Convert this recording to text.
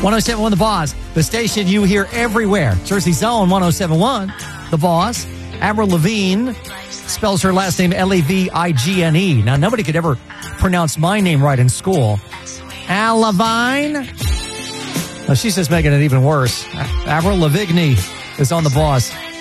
107.1 The Boss, the station you hear everywhere. Jersey's own 107.1 The Boss. Avril Lavigne spells her last name L-A-V-I-G-N-E. Now, nobody could ever pronounce my name right in school. Al Levine? No, she's just making it even worse. Avril Lavigne is on The Boss.